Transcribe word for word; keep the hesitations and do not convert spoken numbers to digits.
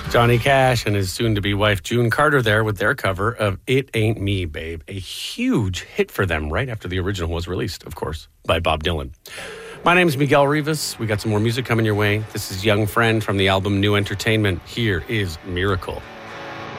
Johnny Cash and his soon-to-be wife June Carter there with their cover of It Ain't Me, Babe. A huge hit for them right after the original was released, of course, by Bob Dylan. My name's Miguel Rivas. We got some more music coming your way. This is Young Friend from the album New Entertainment. Here is Miracle.